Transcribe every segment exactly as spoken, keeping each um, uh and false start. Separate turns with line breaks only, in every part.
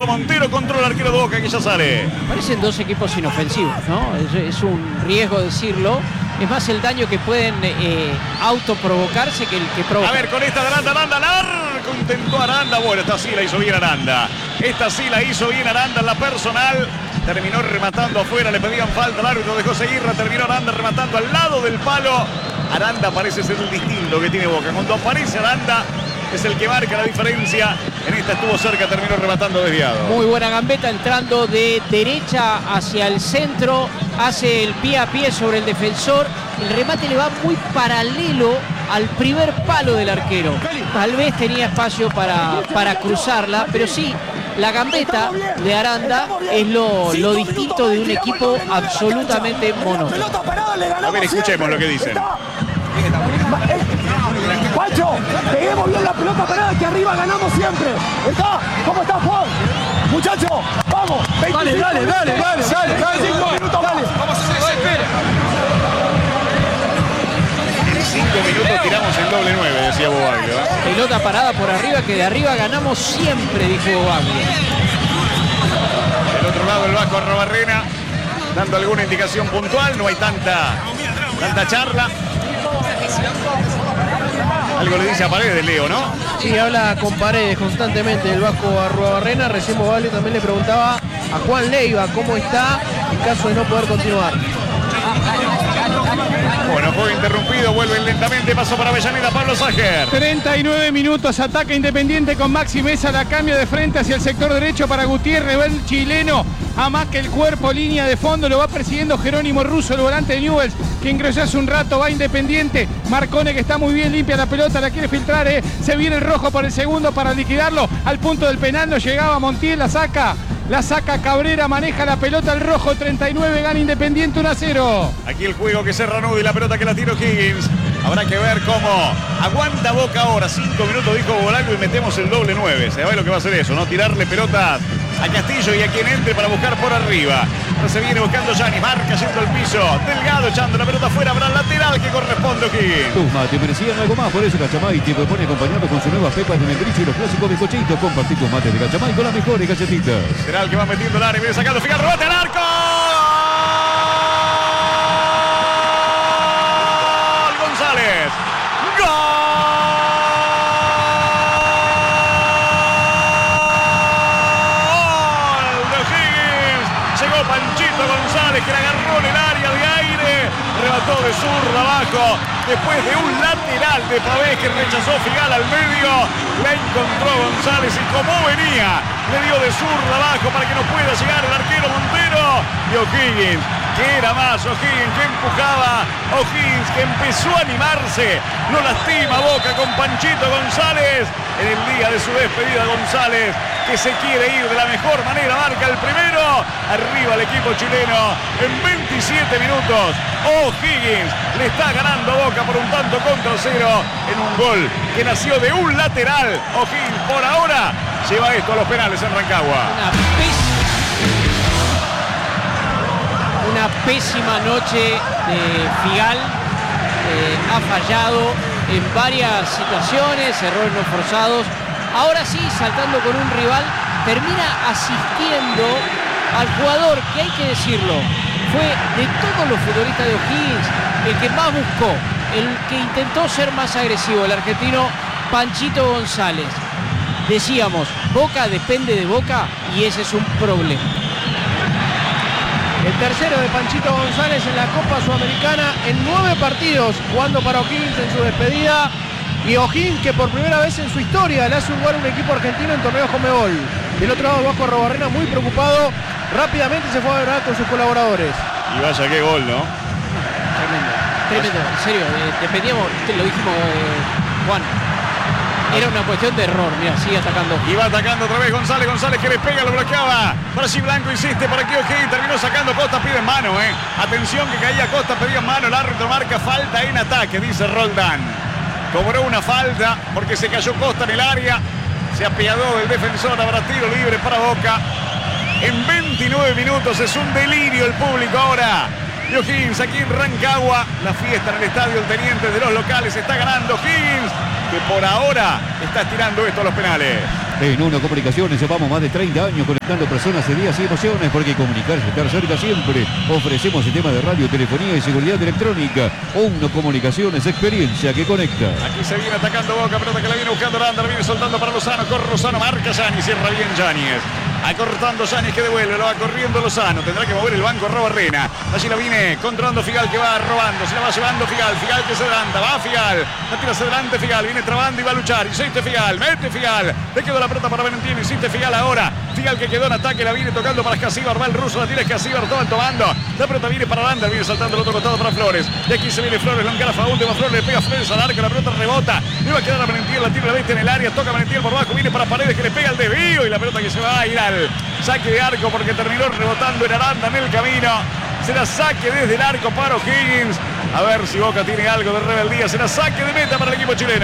Montero contra el arquero de Boca que ya sale.
Parecen dos equipos inofensivos, ¿no? Es, es un riesgo decirlo. Es más el daño que pueden eh, autoprovocarse que el que provoca.
A ver, con esta de Aranda, Aranda, largo intentó Aranda. Bueno, esta sí la hizo bien Aranda. Esta sí la hizo bien Aranda en la personal. Terminó rematando afuera, le pedían falta, el árbitro dejó seguirla. Terminó Aranda rematando al lado del palo. Aranda parece ser el distinto que tiene Boca. Cuando aparece Aranda es el que marca la diferencia. En esta estuvo cerca, terminó rematando desviado.
Muy buena gambeta entrando de derecha hacia el centro. Hace el pie a pie sobre el defensor. El remate le va muy paralelo al primer palo del arquero. Tal vez tenía espacio para, para cruzarla, pero sí, la gambeta de Aranda es lo, lo distinto de un equipo absolutamente monótono.
A ver, escuchemos lo que dicen.
Guacho, peguemos bien la pelota parada que arriba ganamos siempre. ¿Está? ¿Cómo está Juan? Muchachos, vamos. Dale, dale, dale, dale, dale, dale, cinco minutos, dale. Vamos a hacer espera.
En cinco minutos tiramos el doble nueve, decía Bobaglio. ¿eh?
Pelota parada por arriba, que de arriba ganamos siempre, dijo Bobaglio.
Del otro lado el Vasco Arrobarrena, dando alguna indicación puntual. No hay tanta, tanta charla. Algo le dice a Paredes, Leo, ¿no?
Sí, habla con Paredes constantemente el Vasco Arruabarrena. Recién Bobaglio también le preguntaba a Juan Leiva cómo está en caso de no poder continuar.
Bueno, juego interrumpido, vuelven lentamente, paso para Avellaneda, Pablo Ságer.
treinta y nueve minutos, ataca Independiente con Maxi Mesa, la cambio de frente hacia el sector derecho para Gutiérrez, va el chileno, amaca el cuerpo, línea de fondo, lo va persiguiendo Jerónimo Russo, el volante de Newell's, que ingresó hace un rato, va Independiente, Marcone que está muy bien, limpia la pelota, la quiere filtrar, eh. Se viene el rojo por el segundo para liquidarlo, al punto del penal, no llegaba Montiel, la saca. La saca Cabrera, maneja la pelota el rojo, treinta y nueve, gana Independiente uno a cero.
Aquí el juego que se reanuda y la pelota que la tira Higgins. Habrá que ver cómo aguanta Boca ahora. Cinco minutos dijo Bobaglio y metemos el doble nueve. Se ve lo que va a hacer eso, ¿no? Tirarle pelotas a Castillo y a quien entre para buscar por arriba. Ahora se viene buscando Gianni, marca yendo al piso. Delgado echando la pelota afuera, habrá lateral que corresponde Higgins.
Tus mates merecían algo más, por eso Cachamay te propone acompañado con sus nuevas pepas de membrillo y los clásicos bizcochitos. Compartir tus mates de Cachamay con las mejores galletitas.
Será el que va metiendo el área, viene sacando Figueroa, rebate al arco. González. ¡Gol! Panchito González que la agarró en el área de aire, rebató de zurda abajo, después de un lateral de Pavés que rechazó Figal al medio, la encontró González y como venía, le dio de zurda abajo para que no pueda llegar el arquero Montero y O'Higgins, que era más, O'Higgins que empujaba, O'Higgins que empezó a animarse, no lastima Boca con Panchito González, en el día de su despedida González, que se quiere ir de la mejor manera, marca el primero, arriba el equipo chileno, en veintisiete minutos, O'Higgins le está ganando a Boca por un tanto contra cero, en un gol que nació de un lateral, O'Higgins por ahora lleva esto a los penales en Rancagua.
Una pésima, una pésima noche de Figal, eh, ha fallado en varias situaciones, errores no forzados. Ahora sí, saltando con un rival, termina asistiendo al jugador que, hay que decirlo, fue de todos los futbolistas de O'Higgins el que más buscó, el que intentó ser más agresivo, el argentino Panchito González. Decíamos, Boca depende de Boca y ese es un problema.
El tercero de Panchito González en la Copa Sudamericana en nueve partidos, jugando para O'Higgins en su despedida. Y O'Higgins que por primera vez en su historia le hace un gol a un equipo argentino en torneos Conmebol. Del otro lado, Vasco Arruabarrena muy preocupado, rápidamente se fue a hablar con sus colaboradores.
Y vaya qué gol, ¿no?
Tremendo, tremendo, en serio, eh, dependíamos, lo dijimos eh, Juan, era una cuestión de error, mira, sigue atacando.
Y va atacando otra vez González, González que le pega, lo bloqueaba. Brasil Blanco insiste por aquí O'Higgins, terminó sacando Costa, pide en mano, eh. Atención que caía Costa, pedía en mano, el árbitro marca falta en ataque, dice Roldán. Cobró una falta porque se cayó Costa en el área. Se apiadó del defensor, habrá tiro libre para Boca. En veintinueve minutos es un delirio el público ahora. Y O'Higgins aquí en Rancagua. La fiesta en el estadio El Teniente de los locales está ganando O'Higgins, que por ahora está estirando esto a los penales.
En Uno Comunicaciones llevamos más de treinta años conectando personas de días y emociones, porque comunicarse es estar cerca siempre. Ofrecemos sistemas de radio, telefonía y seguridad electrónica. Uno Comunicaciones, experiencia que conecta.
Aquí se viene atacando Boca, pelota que la viene buscando Aranda, la viene soltando para Lozano, corre Lozano, marca Yáñez, cierra bien Yáñez. Acortando Yáñez que devuelve, lo va corriendo Lozano, tendrá que mover el banco Robarrena. Allí la viene controlando Figal que va robando, se la va llevando Figal, Figal que se adelanta, va Figal, la tira hacia adelante Figal, viene trabando y va a luchar, insiste Figal, mete Figal, le quedó la pelota para Valentín, insiste Figal ahora, Figal que quedó en ataque, la viene tocando para Escasíbar, va el ruso, la tira Escasíbar, todo tomando, la pelota viene para Aranda, viene saltando el otro costado para Flores, y aquí se viene Flores, lo encara Faúnde, va Flores, le pega Flores al arco, la pelota rebota, le va a quedar a Valentín, la tira la bestia en el área, toca Valentín por abajo, viene para Paredes que le pega el desvío y la pelota que se va a ir al saque de arco porque terminó rebotando en Aranda en el camino. Será saque desde el arco para O'Higgins. A ver si Boca tiene algo de rebeldía. Será saque de meta para el equipo chileno.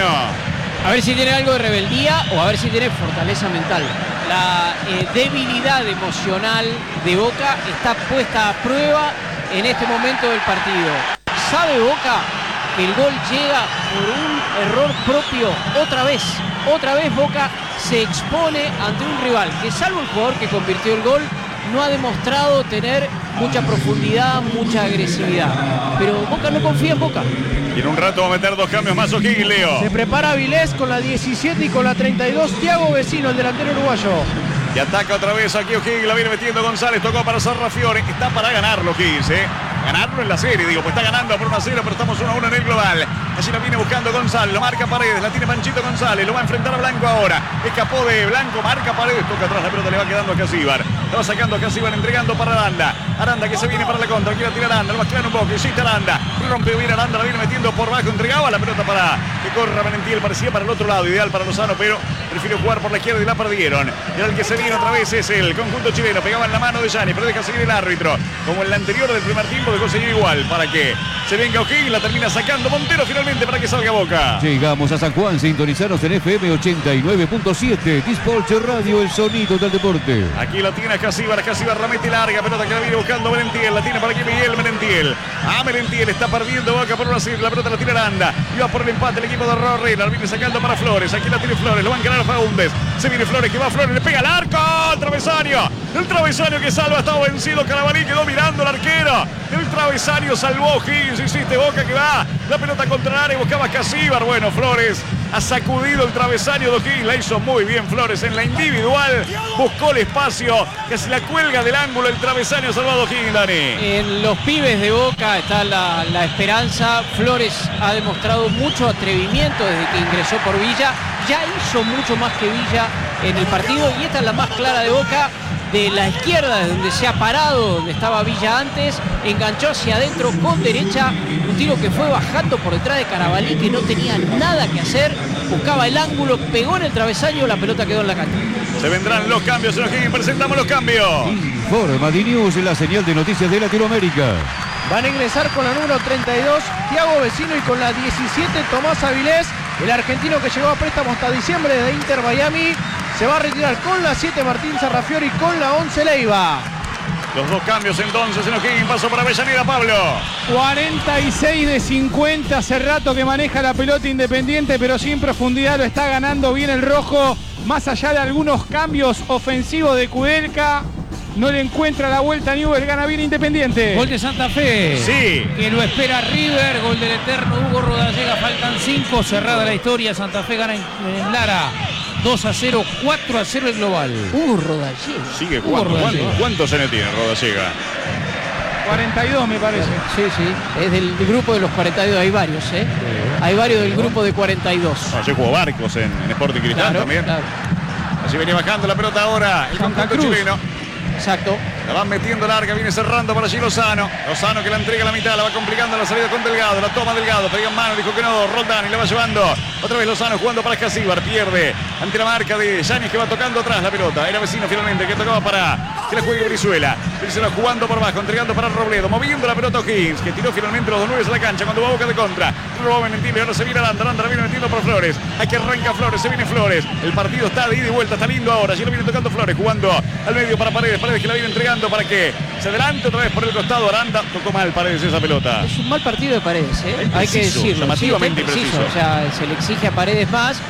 A ver si tiene algo de rebeldía o a ver si tiene fortaleza mental. La eh, debilidad emocional de Boca está puesta a prueba en este momento del partido. ¿Sabe Boca que el gol llega por un error propio otra vez? Otra vez Boca se expone ante un rival que, salvo el jugador que convirtió el gol, no ha demostrado tener mucha profundidad, mucha agresividad. Pero Boca no confía en Boca.
Y en un rato va a meter dos cambios más O'Higgins, Leo.
Se prepara Vilés con la diecisiete y con la treinta y dos Thiago Vecino, el delantero uruguayo.
Y ataca otra vez aquí O'Higgins, la viene metiendo González, tocó para Sarrafiore. Está para ganarlo O'Higgins, ¿eh? Ganarlo en la serie, digo, pues está ganando por uno a cero, pero estamos uno a uno en el global. Allí la viene buscando González, lo marca Paredes, la tiene Panchito González, lo va a enfrentar a Blanco ahora. Escapó de Blanco, marca Paredes, toca atrás, la pelota le va quedando a Casíbar. La va sacando a Casíbar, entregando para Aranda. Aranda que se viene para la contra, aquí la tira Aranda, lo va a claro un poco, insiste Aranda. Rompe bien Aranda, la viene metiendo por bajo, entregaba la pelota para que corra Valentín, parecía para el otro lado, ideal para Lozano, pero prefirió jugar por la izquierda y la perdieron. Y ahora el que se viene otra vez es el conjunto chileno, pegaba en la mano de Yáñez, pero deja seguir el árbitro. Como en la anterior del primer tiempo dejó seguir igual, para que se venga O'Higgins, la termina sacando Montero finalmente para que salga Boca.
Llegamos a San Juan, sintonizaros en F M ochenta y nueve punto siete, Dispolche Radio, el sonido del deporte.
Aquí la tiene Casíbar, Casíbar la mete larga, pelota que la viene buscando Merentiel, la tiene para aquí Miguel Merentiel. Ah, Merentiel está perdiendo Boca por una serie, la pelota la tira Aranda, y va por el empate el equipo de Rorrera, la viene sacando para Flores, aquí la tiene Flores, lo va a encarar Faúndez, se viene Flores, que va Flores, le pega al arco, el travesaño, el travesaño que salva, estaba vencido, Carabalí quedó mirando al arquero, el travesaño salvó O'Higgins, insiste Boca que va, la pelota contra el área, buscaba Casíbar, bueno, Flores ha sacudido el travesaño de O'Higgins, la hizo muy bien Flores en la individual, buscó el espacio, que se la cuelga del ángulo, el travesaño salvado O'Higgins, Dani.
En los pibes de Boca está la, la esperanza. Flores ha demostrado mucho atrevimiento desde que ingresó por Villa, ya hizo mucho más que Villa en el partido y esta es la más clara de Boca. De la izquierda, desde donde se ha parado, donde estaba Villa antes, enganchó hacia adentro con derecha, un tiro que fue bajando por detrás de Carabalí, que no tenía nada que hacer, buscaba el ángulo, pegó en el travesaño, la pelota quedó en la cancha.
Se vendrán los cambios en O'Higgins, presentamos los cambios.
Informa D-News, la señal de noticias de Latinoamérica.
Van a ingresar con la número treinta y dos Thiago Vecino y con la diecisiete Tomás Avilés, el argentino que llegó a préstamo hasta diciembre de Inter Miami. Se va a retirar con la siete Martín Sarrafiori y con la once Leiva.
Los dos cambios entonces en O'Higgins, paso para Avellaneda, Pablo.
cuarenta y seis de cincuenta, hace rato que maneja la pelota Independiente, pero sin profundidad, lo está ganando bien el rojo. Más allá de algunos cambios ofensivos de Kudelka, no le encuentra la vuelta a Newell, gana bien Independiente.
Gol de Santa Fe.
Sí.
Que lo espera River, gol del eterno Hugo Rodallega, faltan cinco, cerrada la historia, Santa Fe gana en, en Lara. dos a cero, cuatro a cero el global. Hugo Rodallega.
Sigue jugando. ¿Cuántos, ¿Cuántos años tiene Rodallega?
cuarenta y dos me parece.
Sí, sí, es del grupo de los cuarenta y dos, hay varios, ¿eh? Hay varios del grupo de cuarenta y dos.
No, yo jugó Barcos en, en Sporting Cristal
Claro,
también.
claro.
Así venía bajando la pelota ahora el
Santa
conjunto
Cruz.
chileno.
Exacto.
La van metiendo larga, viene cerrando para allí Lozano. Lozano que la entrega a la mitad, la va complicando la salida con Delgado. La toma Delgado, pega en mano, dijo que no. Roldán y la va llevando. Otra vez Lozano jugando para Casíbar. Pierde ante la marca de Yáñez que va tocando atrás la pelota. Era Vecino finalmente que tocaba para que la juegue Brizuela. Brizuela jugando por abajo, entregando para Robledo. Moviendo la pelota O'Higgins, que tiró finalmente los dos nueve a la cancha cuando va Boca de contra. Robó Menentile, ahora se viene Aranda. Aranda la viene metiendo por Flores. Aquí arranca Flores, se viene Flores. El partido está de ida y vuelta, está lindo ahora. Allí lo viene tocando Flores, jugando al medio para Paredes. Paredes que la viene entregando para que se adelante otra vez por el costado. Aranda tocó mal Paredes esa pelota.
Es un mal partido de Paredes, ¿eh?
Es
Hay que
preciso,
decirlo.
llamativamente
Sí, está
preciso.
O sea, se le exige a Paredes más.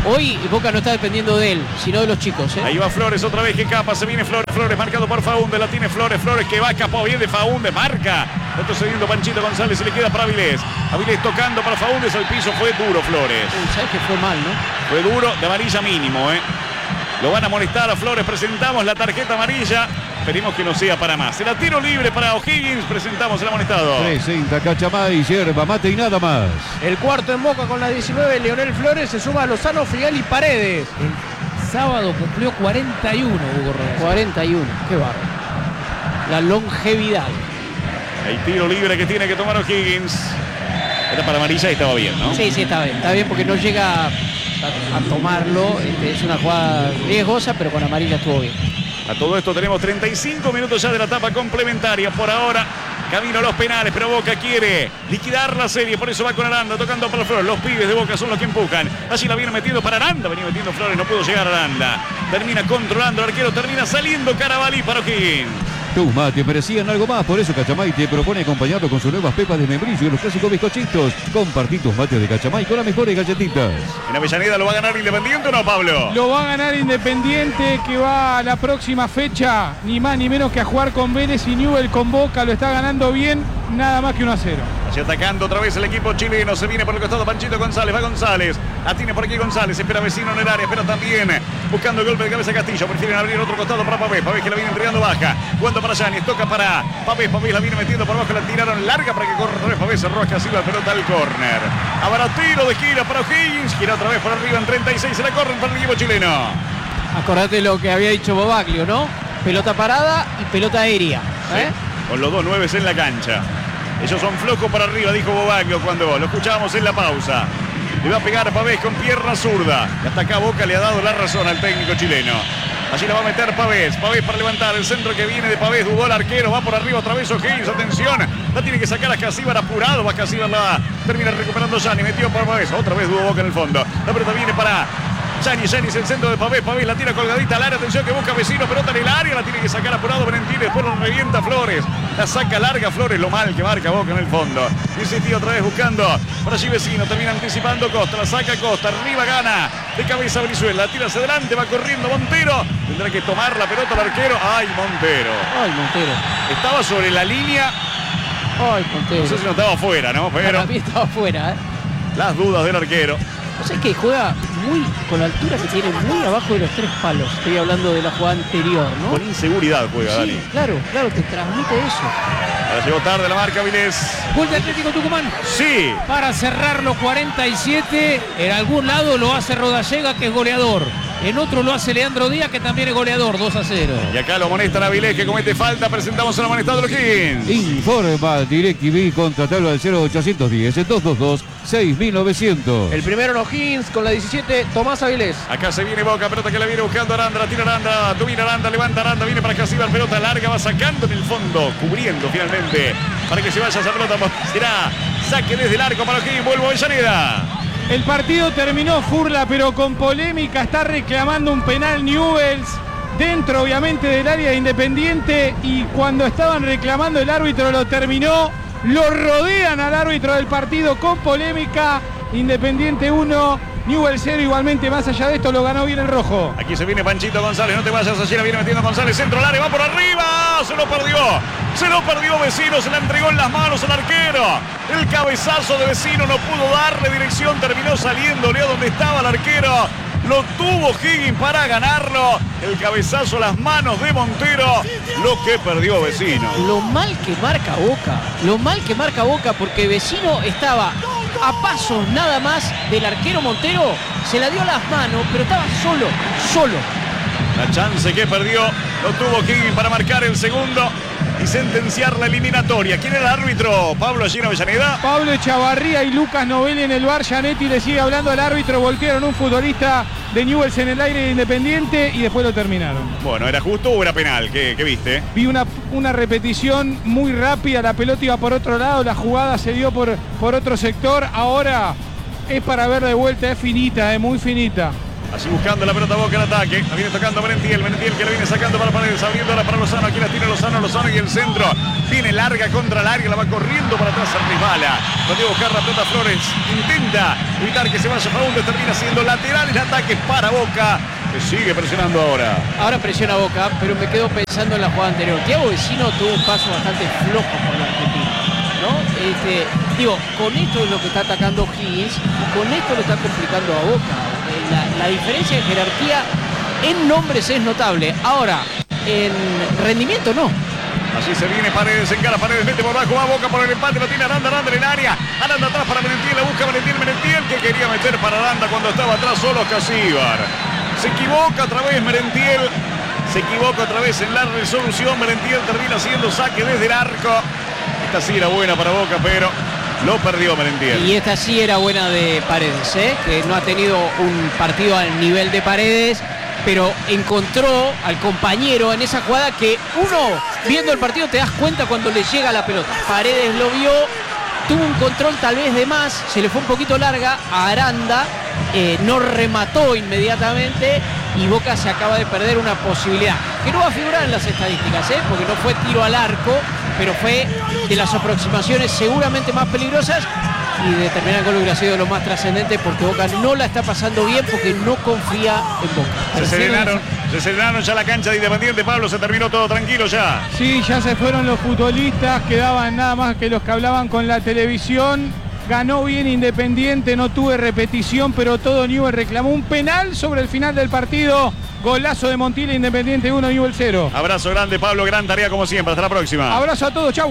Hoy Boca no está dependiendo de él, sino de los chicos. ¿eh?
Ahí va Flores otra vez, que capa, se viene Flores, Flores marcado por Faúndez, la tiene Flores, Flores que va, escapó bien de Faúndez, marca. Retrocediendo Panchito González, se le queda para Avilés. Avilés tocando para Faúndez, al piso fue duro Flores.
¿Sabes que fue mal, no?
Fue duro, de amarilla mínimo, ¿eh? Lo van a molestar a Flores, presentamos la tarjeta amarilla. Esperemos que no sea para más. Será tiro libre para O'Higgins, presentamos el amonestado.
Presenta Cachamay, yerba, mate y nada más.
El cuarto en Boca con la diecinueve, Leonel Flores, se suma a Lozano, Figal y Paredes.
El sábado cumplió cuarenta y uno, Hugo Rodríguez. cuarenta y uno, qué bárbaro. La longevidad.
El tiro libre que tiene que tomar O'Higgins. Era para amarilla y estaba bien, ¿no?
Sí, sí, está bien. Está bien porque no llega a, a tomarlo. Este, es una jugada riesgosa, pero con amarilla estuvo bien.
A todo esto tenemos treinta y cinco minutos ya de la etapa complementaria. Por ahora, camino a los penales, pero Boca quiere liquidar la serie. Por eso va con Aranda, tocando para Flores. Los pibes de Boca son los que empujan. Allí la viene metiendo para Aranda. Venía metiendo Flores, no pudo llegar a Aranda. Termina controlando el arquero, termina saliendo Carabalí para O'Higgins.
Tus mates merecían algo más, por eso Cachamay te propone acompañarlo con sus nuevas pepas de membrillo y los clásicos bizcochitos. Compartí tus mates de Cachamay con las mejores galletitas.
¿En Avellaneda lo va a ganar Independiente o no, Pablo?
Lo va a ganar Independiente, que va a la próxima fecha, ni más ni menos que a jugar con Vélez y Newell con Boca. Lo está ganando bien, nada más que uno a cero.
Allí atacando otra vez el equipo chileno. Se viene por el costado Panchito González. Va González. La tiene por aquí González. Espera Vecino en el área. Espera también buscando el golpe de cabeza Castillo. Prefieren abrir otro costado para Pavés. Pavés que la viene entregando baja. Jugando para Yáñez. Toca para Pavés. Pavés la viene metiendo por abajo. La tiraron larga para que corra otra vez Pavés. Se rosca así la pelota al córner. Habrá tiro de gira para O'Higgins. Gira otra vez por arriba en treinta y seis. Se la corren para el equipo chileno.
Acordate lo que había dicho Bobaglio, ¿no? Pelota parada y pelota aérea. ¿eh?
Sí, con los dos nueves en la cancha. Ellos son flojos para arriba, dijo Bobaglio cuando lo escuchábamos en la pausa. Le va a pegar Pavés con pierna zurda. Y hasta acá Boca le ha dado la razón al técnico chileno. Allí la va a meter Pavés. Pavés para levantar. El centro que viene de Pavés. Dudó el arquero. Va por arriba otra vez O'Higgins. Atención. La tiene que sacar a Casíbar apurado. Va Casíbar. La termina recuperando Yáñez. Metió para Pavés. Otra vez dudó Boca en el fondo. La pelota viene para Yáñez. Yáñez el centro de Pavés. Pavés la tira colgadita al área. Atención que busca Vecino. Pelota en el área. La tiene que sacar apurado Valentín. Después lo revienta Flores. La saca larga Flores. Lo mal que marca Boca en el fondo. Insistía otra vez buscando por allí Vecino. Termina anticipando Costa. La saca Costa. Arriba gana de cabeza Brizuela. La tira hacia adelante. Va corriendo Montero. Tendrá que tomar la pelota el arquero. ¡Ay, Montero!
¡Ay, Montero!
Estaba sobre la línea.
¡Ay, Montero!
No sé si no estaba afuera, ¿no? Pero
para mí estaba afuera, ¿eh?
Las dudas del arquero.
No sé, que juega muy con la altura que tiene, muy abajo de los tres palos. Estoy hablando de la jugada anterior, ¿no?
Con inseguridad juega,
sí,
Dani.
claro, claro, te transmite eso.
Ahora llegó tarde la marca Vilés.
Gol de Atlético Tucumán.
Sí.
Para cerrar los cuarenta y siete, en algún lado lo hace Rodallega, que es goleador. En otro lo hace Leandro Díaz, que también es goleador, dos a cero.
Y acá lo amonestan a Vilés, que comete falta. Presentamos el amonestado de los Higgins.
Informa DirecTV, contratalo al cero ochocientos diez, dos dos dos, seis mil novecientos.
El primero en O'Higgins con la diecisiete, Tomás Avilés.
Acá se viene Boca, pelota que la viene buscando Aranda, la tira Aranda, domina Aranda, levanta Aranda, viene para Casíbar, pelota larga, va sacando en el fondo, cubriendo finalmente, para que se vaya esa pelota, será saque desde el arco para O'Higgins, vuelvo a Avellaneda.
El partido terminó Furla, pero con polémica. Está reclamando un penal Newell's dentro, obviamente, del área de Independiente. Y cuando estaban reclamando, el árbitro lo terminó. Lo rodean al árbitro del partido con polémica. Independiente uno, Newell's cero. Igualmente, más allá de esto, lo ganó bien el rojo.
Aquí se viene Panchito González, no te vayas, allí la viene metiendo González, centro al área, va por arriba, se lo perdió, se lo perdió Vecino, se la entregó en las manos al arquero. El cabezazo de Vecino no pudo darle dirección, terminó saliendo, Leo, donde estaba el arquero. Lo tuvo Higgins para ganarlo. El cabezazo a las manos de Montero. Lo que perdió Vecino.
Lo mal que marca Boca. Lo mal que marca Boca, porque Vecino estaba a pasos nada más del arquero Montero. Se la dio a las manos, pero estaba solo, solo.
La chance que perdió lo tuvo Higgins para marcar el segundo y sentenciar la eliminatoria. ¿Quién era el árbitro? Pablo allí en Avellaneda.
Pablo Echavarría y Lucas Novelli en el bar. Janetti le sigue hablando al árbitro. Voltearon un futbolista de Newell's en el aire de Independiente y después lo terminaron.
Bueno, ¿era justo o era penal? ¿Qué, qué viste?
Vi una, una repetición muy rápida. La pelota iba por otro lado. La jugada se dio por, por otro sector. Ahora es para ver de vuelta. Es finita, es muy finita.
Así buscando la pelota Boca en ataque. La viene tocando Merentiel. Merentiel que la viene sacando para Paredes. Abriendo ahora para Lozano. Aquí la tiene Lozano. Lozano y el centro. Viene larga contra el área. La va corriendo para atrás al resbala. Cuando iba a buscar la pelota Flores. Intenta evitar que se vaya Faúndez. Termina siendo lateral en ataque para Boca. Que sigue presionando ahora.
Ahora presiona Boca, pero me quedo pensando en la jugada anterior. Thiago Vecino tuvo un paso bastante flojo por la Argentina, ¿no? Este, digo, con esto es lo que está atacando Higgins y con esto lo está complicando a Boca. La, la diferencia de jerarquía en nombres es notable. Ahora, en rendimiento no.
Así se viene Paredes, encara Paredes, mete por abajo, va Boca por el empate, lo tiene Aranda, Aranda en el área. Aranda atrás para Merentiel, la busca Merentiel, Merentiel que quería meter para Aranda cuando estaba atrás solo Casíbar. Se equivoca otra vez Merentiel, se equivoca otra vez en la resolución. Merentiel termina haciendo saque desde el arco. Esta sí era buena para Boca, pero lo perdió Merentiel.
Y esta sí era buena de Paredes, ¿eh? Que no ha tenido un partido al nivel de Paredes, pero encontró al compañero en esa jugada que uno, viendo el partido, te das cuenta cuando le llega la pelota. Paredes lo vio, tuvo un control tal vez de más, se le fue un poquito larga a Aranda, eh, no remató inmediatamente y Boca se acaba de perder una posibilidad que no va a figurar en las estadísticas, ¿eh? Porque no fue tiro al arco, pero fue de las aproximaciones seguramente más peligrosas, y determinar el gol hubiera sido lo más trascendente porque Boca no la está pasando bien porque no confía en Boca.
Se serenaron, se serenaron ya la cancha de Independiente, Pablo, se terminó todo tranquilo ya.
Sí, ya se fueron los futbolistas, quedaban nada más que los que hablaban con la televisión. Ganó bien Independiente, no tuve repetición, pero todo Newell's reclamó un penal sobre el final del partido. Golazo de Montiel, Independiente uno, Newell's cero.
Abrazo grande, Pablo, gran tarea como siempre. Hasta la próxima.
Abrazo a todos, chau.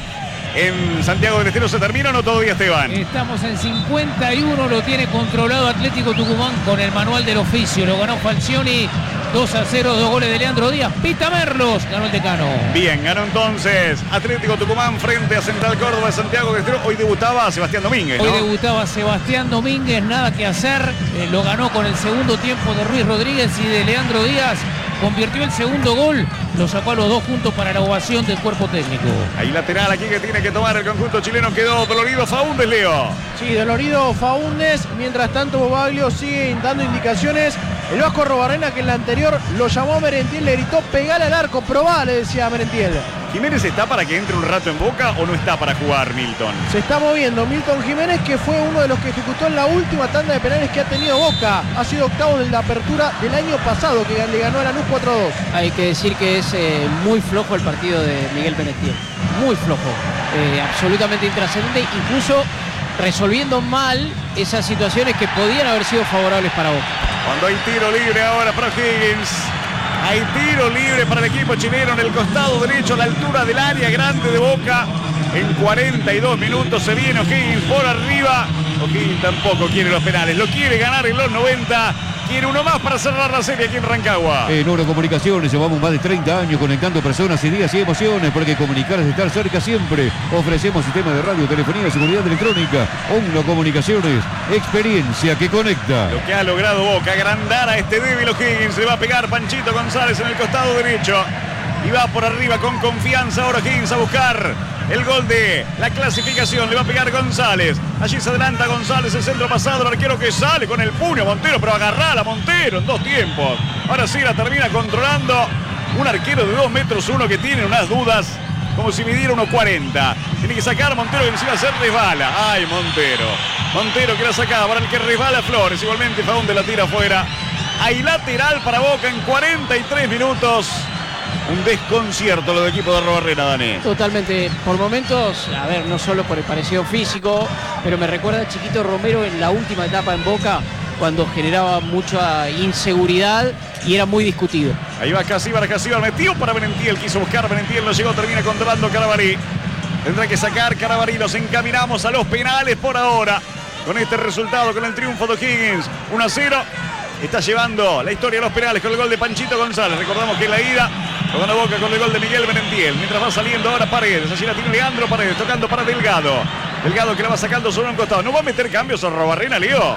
En Santiago del Estero se termina o no todavía, Esteban.
Estamos en cincuenta y uno, lo tiene controlado Atlético Tucumán con el manual del oficio. Lo ganó Falcioni dos a cero, dos goles de Leandro Díaz. Pita Merlos, ganó el Decano.
Bien, ganó entonces Atlético Tucumán frente a Central Córdoba de Santiago del Estero. Hoy debutaba Sebastián Domínguez, ¿no?
Hoy debutaba Sebastián Domínguez, nada que hacer. Eh, lo ganó con el segundo tiempo de Ruiz Rodríguez y de Leandro Díaz. Convirtió el segundo gol, lo sacó a los dos juntos para la ovación del cuerpo técnico.
Ahí lateral aquí que tiene que tomar el conjunto chileno, quedó dolorido Faúndez, Leo.
Sí, dolorido Faúndez, mientras tanto Bobaglio sigue dando indicaciones. El Vasco Robarrena, que en la anterior lo llamó a Merentiel, le gritó, pegale al arco, probá, le decía a Merentiel.
¿Jiménez está para que entre un rato en Boca o no está para jugar, Milton?
Se está moviendo Milton Jiménez, que fue uno de los que ejecutó en la última tanda de penales que ha tenido Boca. Ha sido octavo de la apertura del año pasado, que le ganó a Lanús cuatro a dos.
Hay que decir que es eh, muy flojo el partido de Miguel Merentiel. Muy flojo. Eh, absolutamente intrascendente, incluso resolviendo mal esas situaciones que podían haber sido favorables para Boca.
Cuando hay tiro libre ahora para Higgins. Hay tiro libre para el equipo chileno en el costado derecho a la altura del área grande de Boca. En cuarenta y dos minutos se viene O'Higgins por arriba. O'Higgins tampoco quiere los penales, lo quiere ganar en los noventa. Quiere uno más para cerrar la serie aquí en Rancagua.
En Oro Comunicaciones llevamos más de treinta años conectando personas, ideas y emociones, porque comunicar es estar cerca siempre. Ofrecemos sistemas de radio, telefonía y seguridad electrónica. Oro Comunicaciones, experiencia que conecta.
Lo que ha logrado Boca, agrandar a este débil O'Higgins. Le va a pegar Panchito González en el costado derecho. Y va por arriba con confianza ahora Higgins a buscar el gol de la clasificación. Le va a pegar González. Allí se adelanta González, el centro pasado, el arquero que sale con el puño Montero, pero agarrar a Montero en dos tiempos. Ahora sí la termina controlando un arquero de dos metros uno que tiene unas dudas, como si midiera uno cuarenta. Tiene que sacar Montero, que encima se resbala. Ay, Montero. Montero que la sacaba para el que resbala Flores. Igualmente Faúndez la tira afuera. Hay lateral para Boca en cuarenta y tres minutos. Un desconcierto lo del equipo de Robarrena, Dani.
Totalmente, por momentos, a ver, no solo por el parecido físico, pero me recuerda a Chiquito Romero en la última etapa en Boca, cuando generaba mucha inseguridad y era muy discutido.
Ahí va Casíbar, Casíbar metió para Merentiel, quiso buscar Merentiel, no llegó, termina controlando Carabalí. Tendrá que sacar Carabalí, los encaminamos a los penales por ahora. Con este resultado, con el triunfo de Higgins, uno a cero. Está llevando la historia de los penales con el gol de Panchito González. Recordamos que en la ida lo ganó Boca con el gol de Miguel Merentiel. Mientras va saliendo ahora Paredes. Allí la tiene Leandro Paredes, tocando para Delgado. Delgado que la va sacando sobre un costado. ¿No va a meter cambios a Robarrena, Leo?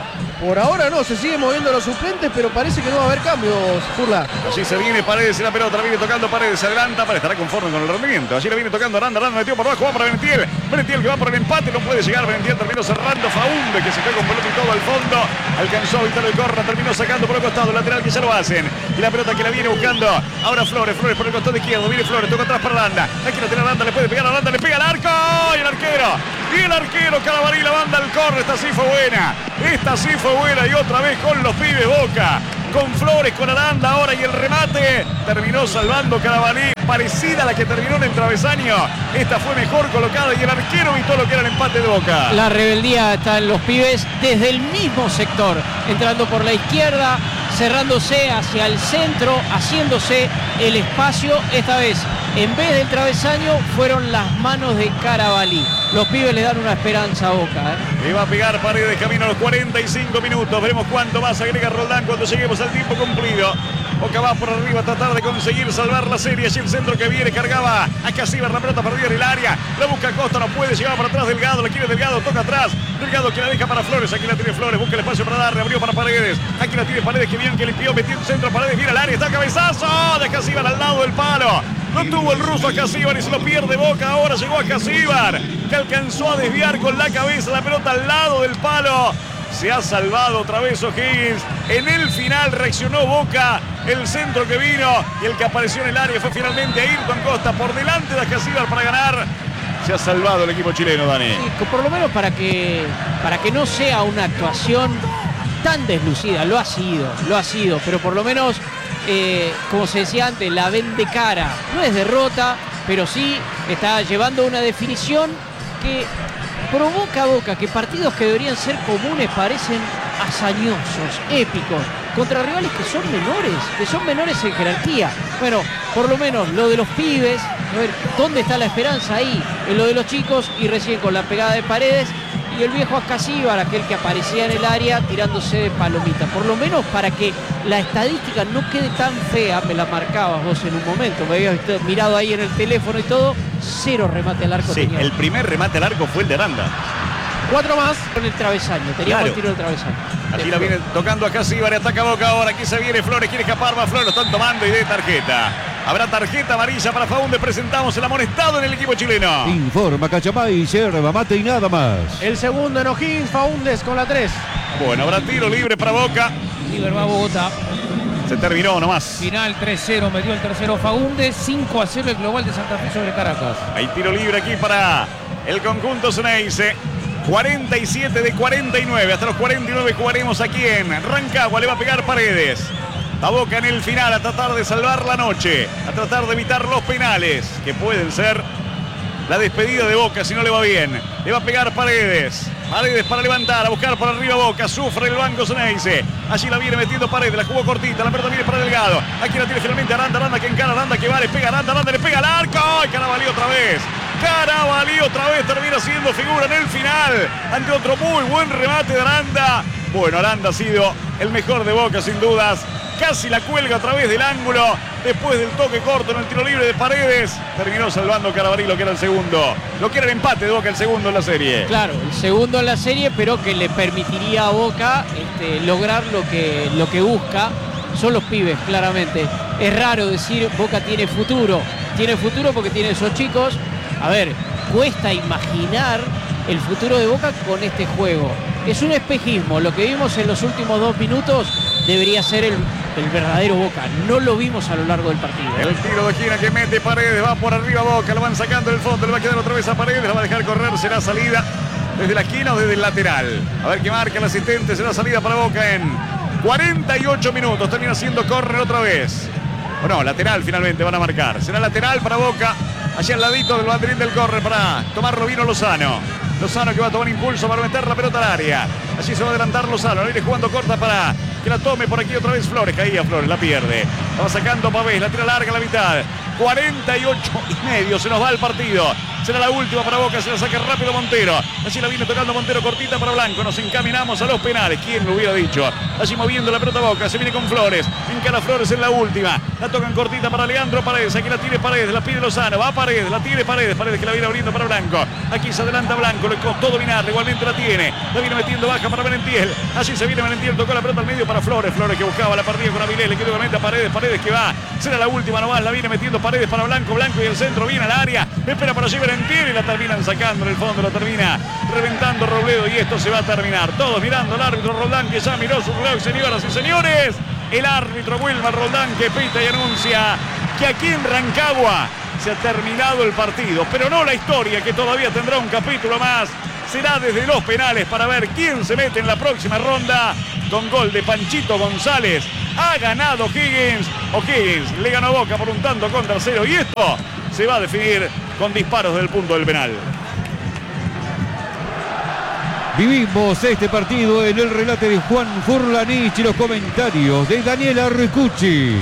Por ahora no, se siguen moviendo los suplentes, pero parece que no va a haber cambios, Furla.
Allí se viene Paredes en la pelota, la viene tocando Paredes, se adelanta, para estará conforme con el rendimiento. Allí la viene tocando Aranda, Aranda metió por abajo, va para Benetiel. Benetiel que va por el empate, no puede llegar. Benetiel terminó cerrando. Faunde que se fue con pelota y todo al fondo. Alcanzó a evitar el córner, terminó sacando por el costado. Lateral que ya lo hacen. Y la pelota que la viene buscando. Ahora Flores, Flores por el costado izquierdo. Viene Flores, toca atrás para Aranda. Aquí la tiene Aranda, le puede pegar a Aranda, le pega al arco. Y el arquero. Y el arquero Carabalí la banda al córner. Esta sí fue buena. Esta sí fue buena. Y otra vez con los pibes Boca. Con Flores, con Aranda ahora y el remate. Terminó salvando Carabalí. Parecida a la que terminó en el travesaño. Esta fue mejor colocada y el arquero evitó lo que era el empate de Boca.
La rebeldía está en los pibes desde el mismo sector. Entrando por la izquierda, cerrándose hacia el centro, haciéndose el espacio. Esta vez, en vez del travesaño, fueron las manos de Carabalí. Los pibes le dan una esperanza a Boca. ¿eh?
Le va a pegar Paredes camino a los cuarenta y cinco minutos. Veremos cuánto más agrega Roldán cuando lleguemos al tiempo cumplido. Boca va por arriba a tratar de conseguir salvar la serie. Allí el centro que viene, cargaba a Casíbar, la pelota perdida en el área. La busca Costa, no puede llegar para atrás Delgado. La quiere Delgado, toca atrás. Delgado que la deja para Flores. Aquí la tiene Flores, busca el espacio para darle. Abrió para Paredes. Aquí la tiene Paredes, que bien que limpió, metió el centro. Paredes viene al área, está cabezazo de Casíbar al lado del palo. No tuvo el ruso a Casíbar y se lo pierde Boca. Ahora llegó a Casíbar, que alcanzó a desviar con la cabeza la pelota al lado del palo. Se ha salvado otra vez O'Higgins. En el final reaccionó Boca. El centro que vino y el que apareció en el área fue finalmente Ayrton Costa por delante de Casíbar para ganar. Se ha salvado el equipo chileno, Dani.
Sí, por lo menos para que, para que no sea una actuación tan deslucida. Lo ha sido, lo ha sido. Pero por lo menos, eh, como se decía antes, la ven de cara. No es derrota, pero sí está llevando una definición que provoca a Boca que partidos que deberían ser comunes parecen hazañosos, épicos, contra rivales que son menores, que son menores en jerarquía. Bueno, por lo menos lo de los pibes, a ver, ¿dónde está la esperanza ahí? En lo de los chicos y recién con la pegada de Paredes y el viejo Ascasíbar, aquel que aparecía en el área tirándose de palomita. Por lo menos para que la estadística no quede tan fea, me la marcabas vos en un momento, me habías mirado ahí en el teléfono y todo, cero remate al arco.
Sí,
tenía.
el primer remate al arco fue el de Aranda.
Cuatro más.
Con el travesaño, teníamos
Claro.
el tiro del travesaño.
Allí la viene tocando a Casíbar y ataca Boca ahora. Aquí se viene Flores, quiere escapar, va Flores, lo están tomando y de tarjeta. Habrá tarjeta amarilla para Faunde. Presentamos el amonestado en el equipo chileno.
Informa Cachamay, yerba mate y nada más.
El segundo en O'Higgins, Faúndez con la tres.
Bueno, habrá tiro libre para Boca.
River va a Bogotá.
Se terminó nomás.
Final tres cero, metió el tercero Faúndez. cinco a cero el global de Santa Fe sobre Caracas.
Hay tiro libre aquí para el conjunto Ceneice. cuarenta y siete de cuarenta y nueve. Hasta los cuarenta y nueve jugaremos aquí en Rancagua. Le va a pegar Paredes. A Boca en el final a tratar de salvar la noche. A tratar de evitar los penales que pueden ser la despedida de Boca si no le va bien. Le va a pegar Paredes. Paredes para levantar, a buscar por arriba Boca. Sufre el banco Ceneice. Allí la viene metiendo Paredes. La jugó cortita. La pelota viene para Delgado. Aquí la tiene finalmente Aranda. Aranda que encara. Aranda que va. Le pega Aranda. Aranda le pega al arco. ¡Ay, Carabalí otra vez! Carabalí otra vez termina siendo figura en el final. Ante otro muy buen remate de Aranda. Bueno, Aranda ha sido el mejor de Boca sin dudas. Casi la cuelga a través del ángulo. Después del toque corto en el tiro libre de Paredes. Terminó salvando Carabalí lo que era el segundo. Lo que era el empate de Boca, el segundo en la serie.
Claro, el segundo en la serie, pero que le permitiría a Boca este, lograr lo que, lo que busca. Son los pibes, claramente. Es raro decir Boca tiene futuro. Tiene futuro porque tiene esos chicos. A ver, cuesta imaginar el futuro de Boca con este juego. Es un espejismo. Lo que vimos en los últimos dos minutos debería ser el, el verdadero Boca. No lo vimos a lo largo del partido.
El tiro de esquina que mete Paredes. Va por arriba Boca. Lo van sacando del fondo. Le va a quedar otra vez a Paredes. La va a dejar correr. Será salida desde la esquina o desde el lateral. A ver qué marca el asistente. Será salida para Boca en cuarenta y ocho minutos. Termina siendo córner otra vez. Bueno, lateral finalmente van a marcar. Será lateral para Boca. Allá al ladito del banderín del córner para tomarlo vino Lozano. Lozano que va a tomar impulso para meter la pelota al área. Allí se va a adelantar Lozano. Viene jugando corta para que la tome por aquí otra vez Flores. Caía Flores, la pierde. La va sacando Pavés, la tira larga a la mitad. cuarenta y ocho y medio. Se nos va el partido. Será la última para Boca. Se la saca rápido Montero. Así la viene tocando Montero cortita para Blanco. Nos encaminamos a los penales. ¿Quién lo hubiera dicho? Allí moviendo la pelota Boca. Se viene con Flores. Encara Flores en la última. La tocan cortita para Leandro Paredes. Aquí la tiene Paredes. La pide Lozano. Va Paredes. La tiene Paredes. Paredes que la viene abriendo para Blanco. Aquí se adelanta Blanco. Le costó dominarla. Igualmente la tiene. La viene metiendo baja para Merentiel. Allí se viene Merentiel. Tocó la pelota al medio para Flores. Flores que buscaba la partida con Avilés. Le quedó igualmente a Paredes. Paredes que va. Será la última nomás. La viene metiendo Paredes para Blanco. Blanco y el centro viene al área. Espera para allí Merentiel y la terminan sacando en el fondo. La termina reventando Robledo y esto se va a terminar. Todos mirando al árbitro Roldán que ya miró su reloj, señoras y señores. El árbitro Wilmar Roldán que pita y anuncia que aquí en Rancagua se ha terminado el partido, pero no la historia, que todavía tendrá un capítulo más. Será desde los penales para ver quién se mete en la próxima ronda. Con gol de Panchito González ha ganado Higgins. O'Higgins le ganó Boca por un tanto contra cero y esto se va a definir con disparos del punto del penal.
Vivimos este partido en el relato de Juan Furlanich y los comentarios de Daniel Arrecucci.